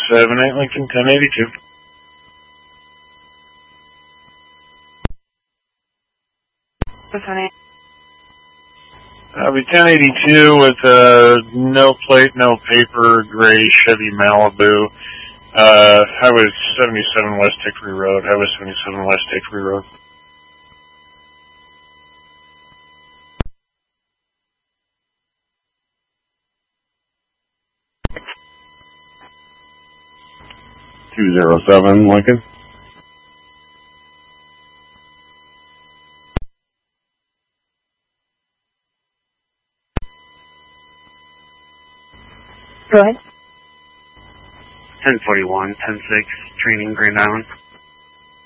78 Lincoln 1082. I'll be 1082 with no plate, no paper, gray Chevy Malibu. Highway 77 West Hickory Road. Highway 77 West Hickory Road. .207 Lincoln. Go ahead. 1041, 106, Training, Grand Island.